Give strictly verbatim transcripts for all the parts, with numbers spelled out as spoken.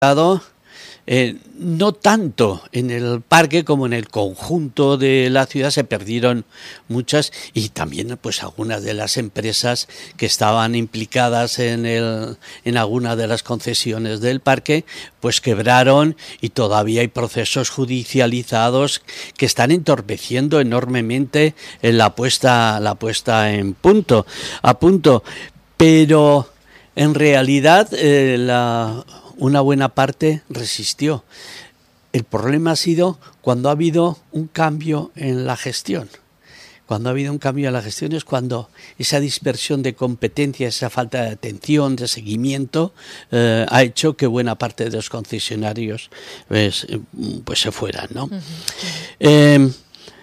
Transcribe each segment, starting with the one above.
Eh, no tanto en el parque como en el conjunto de la ciudad se perdieron muchas, y también pues algunas de las empresas que estaban implicadas en el en alguna de las concesiones del parque pues quebraron, y todavía hay procesos judicializados que están entorpeciendo enormemente la puesta la puesta en punto a punto, pero en realidad eh, la una buena parte resistió. El problema ha sido cuando ha habido un cambio en la gestión. Cuando ha habido un cambio en la gestión es cuando esa dispersión de competencias, esa falta de atención, de seguimiento, eh, ha hecho que buena parte de los concesionarios pues, pues se fueran, ¿no? Uh-huh. Eh,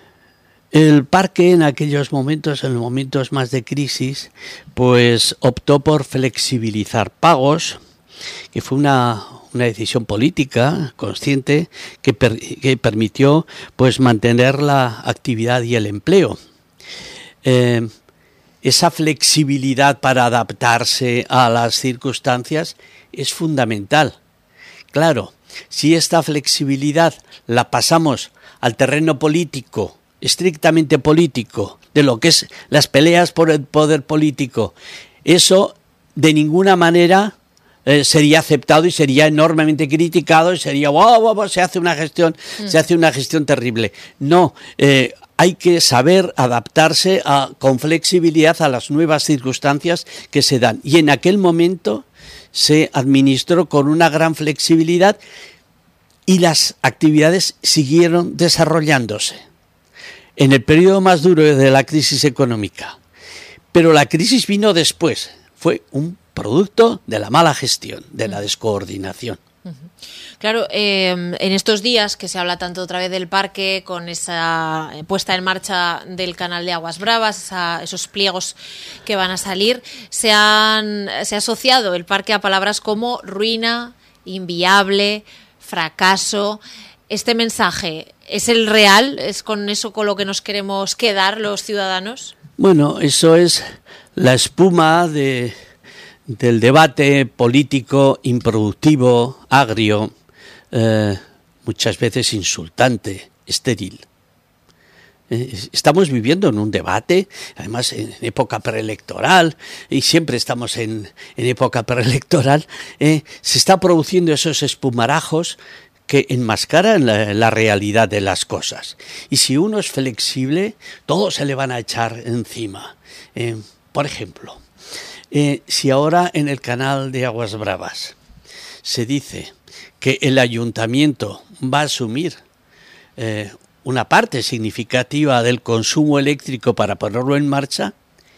el parque en aquellos momentos, en los momentos más de crisis, pues optó por flexibilizar pagos, que fue una, una decisión política consciente que, per, que permitió pues mantener la actividad y el empleo. Eh, esa flexibilidad para adaptarse a las circunstancias es fundamental. Claro, si esta flexibilidad la pasamos al terreno político, estrictamente político, de lo que es las peleas por el poder político, eso de ninguna manera Eh, sería aceptado y sería enormemente criticado y sería wow, wow, wow, se hace una gestión mm. se hace una gestión terrible. No, eh, hay que saber adaptarse a, con flexibilidad a las nuevas circunstancias que se dan, y en aquel momento se administró con una gran flexibilidad y las actividades siguieron desarrollándose en el periodo más duro de la crisis económica. Pero la crisis vino después, fue un producto de la mala gestión, de la descoordinación. Claro, eh, en estos días que se habla tanto otra vez del parque, con esa puesta en marcha del canal de Aguas Bravas, esa, esos pliegos que van a salir, se, han, se ha asociado el parque a palabras como ruina, inviable, fracaso. ¿Este mensaje es el real? ¿Es con eso con lo que nos queremos quedar los ciudadanos? Bueno, eso es la espuma de... del debate político improductivo, agrio, eh, muchas veces insultante, estéril. Eh, estamos viviendo en un debate, además en época preelectoral, y siempre estamos en, en época preelectoral, eh, se está produciendo esos espumarajos que enmascaran la, la realidad de las cosas. Y si uno es flexible, todos se le van a echar encima. Eh, por ejemplo, Eh, si ahora en el canal de Aguas Bravas se dice que el ayuntamiento va a asumir eh, una parte significativa del consumo eléctrico para ponerlo en marcha,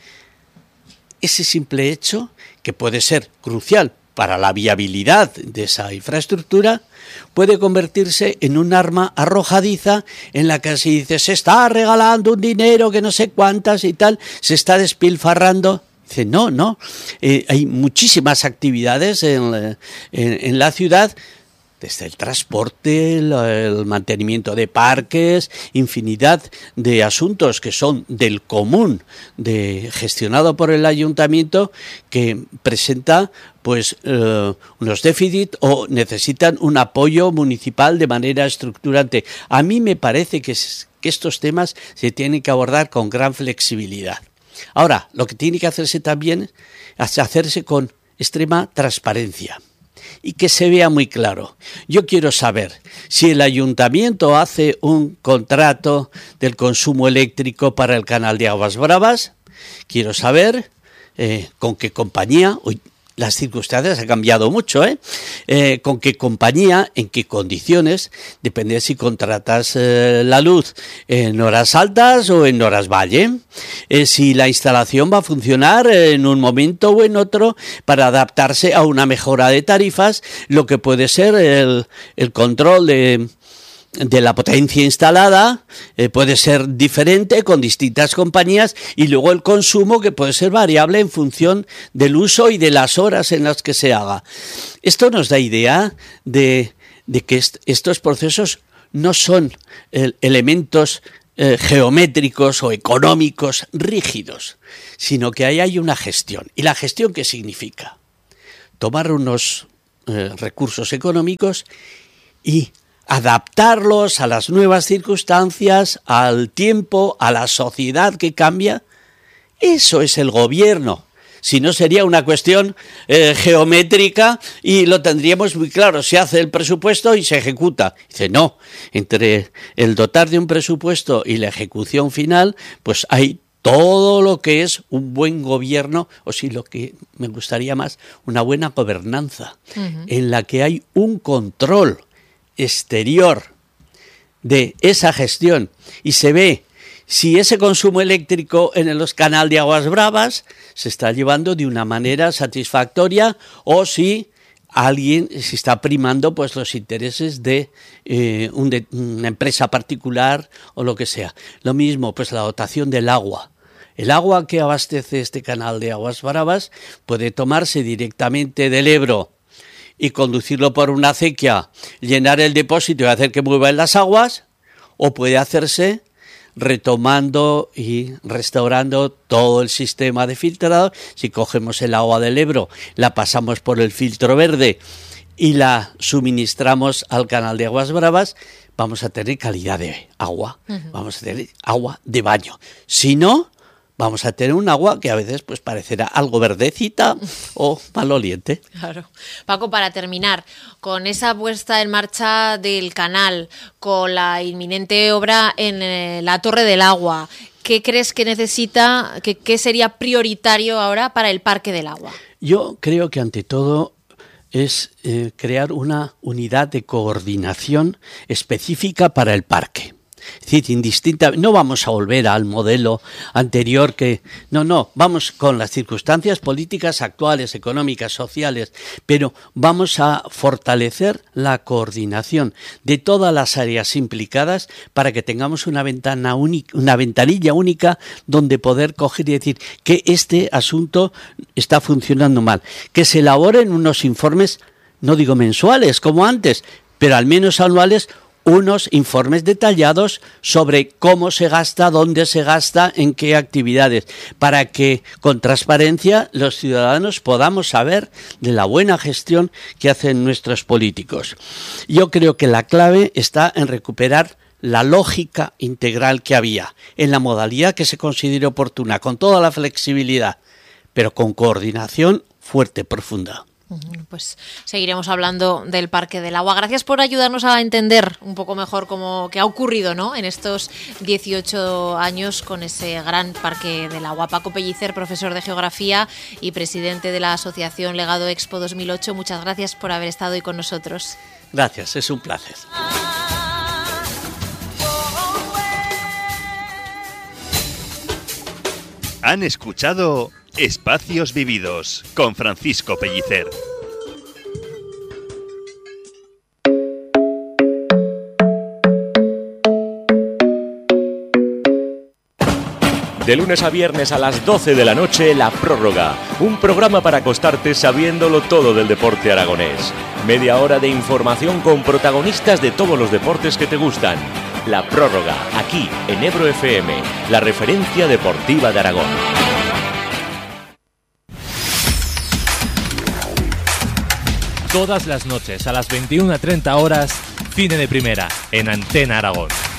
ese simple hecho, que puede ser crucial para la viabilidad de esa infraestructura, puede convertirse en un arma arrojadiza en la que se dice se está regalando un dinero que no sé cuántas y tal, se está despilfarrando. Dice, no, no, eh, hay muchísimas actividades en, en, en la ciudad, desde el transporte, el, el mantenimiento de parques, infinidad de asuntos que son del común, de, gestionado por el ayuntamiento, que presenta pues eh, unos déficits o necesitan un apoyo municipal de manera estructurante. A mí me parece que, que estos temas se tienen que abordar con gran flexibilidad. Ahora, lo que tiene que hacerse también es hacerse con extrema transparencia y que se vea muy claro. Yo quiero saber si el ayuntamiento hace un contrato del consumo eléctrico para el canal de Aguas Bravas, quiero saber eh, con qué compañía. Uy, las circunstancias han cambiado mucho, ¿eh? Eh, con qué compañía, en qué condiciones, depende de si contratas eh, la luz en horas altas o en horas valle, eh, si la instalación va a funcionar en un momento o en otro para adaptarse a una mejora de tarifas, lo que puede ser el, el control de... de la potencia instalada, eh, puede ser diferente con distintas compañías, y luego el consumo, que puede ser variable en función del uso y de las horas en las que se haga. Esto nos da idea de, de que est- estos procesos no son eh, elementos eh, geométricos o económicos rígidos, sino que ahí hay una gestión. ¿Y la gestión qué significa? Tomar unos eh, recursos económicos y adaptarlos a las nuevas circunstancias, al tiempo, a la sociedad que cambia. Eso es el gobierno. Si no, sería una cuestión eh, geométrica y lo tendríamos muy claro. Se hace el presupuesto y se ejecuta. Dice, no, entre el dotar de un presupuesto y la ejecución final, pues hay todo lo que es un buen gobierno, o si lo que me gustaría más, una buena gobernanza, uh-huh. en la que hay un control exterior de esa gestión y se ve si ese consumo eléctrico en los canales de Aguas Bravas se está llevando de una manera satisfactoria o si alguien se está primando pues los intereses de, eh, un de una empresa particular o lo que sea. Lo mismo, pues la dotación del agua. El agua que abastece este canal de Aguas Bravas puede tomarse directamente del Ebro y conducirlo por una acequia, llenar el depósito y hacer que muevan las aguas, o puede hacerse retomando y restaurando todo el sistema de filtrado. Si cogemos el agua del Ebro, la pasamos por el filtro verde y la suministramos al canal de Aguas Bravas, vamos a tener calidad de agua, uh-huh. vamos a tener agua de baño. Si no, vamos a tener un agua que a veces pues parecerá algo verdecita o maloliente. Claro. Paco, para terminar, con esa puesta en marcha del canal, con la inminente obra en eh, la Torre del Agua, ¿qué crees que necesita, que, qué sería prioritario ahora para el Parque del Agua? Yo creo que ante todo es eh, crear una unidad de coordinación específica para el parque. Es decir, indistinta, no vamos a volver al modelo anterior que, no, no, vamos con las circunstancias políticas actuales, económicas, sociales, pero vamos a fortalecer la coordinación de todas las áreas implicadas para que tengamos una ventana única, una ventanilla única donde poder coger y decir que este asunto está funcionando mal, que se elaboren unos informes, no digo mensuales como antes, pero al menos anuales, unos informes detallados sobre cómo se gasta, dónde se gasta, en qué actividades, para que con transparencia los ciudadanos podamos saber de la buena gestión que hacen nuestros políticos. Yo creo que la clave está en recuperar la lógica integral que había, en la modalidad que se considere oportuna, con toda la flexibilidad, pero con coordinación fuerte, profunda. Pues seguiremos hablando del Parque del Agua. Gracias por ayudarnos a entender un poco mejor cómo qué ha ocurrido, ¿no?, en estos dieciocho años con ese gran Parque del Agua. Paco Pellicer, profesor de Geografía y presidente de la Asociación Legado Expo dos mil ocho, muchas gracias por haber estado hoy con nosotros. Gracias, es un placer. Han escuchado Espacios Vividos con Francisco Pellicer. De lunes a viernes a las doce de la noche, La Prórroga. Un programa para acostarte sabiéndolo todo del deporte aragonés. Media hora de información con protagonistas de todos los deportes que te gustan. La Prórroga, aquí en Ebro F M, la referencia deportiva de Aragón. Todas las noches a las veintiuna treinta horas, Cine de Primera, en Antena Aragón.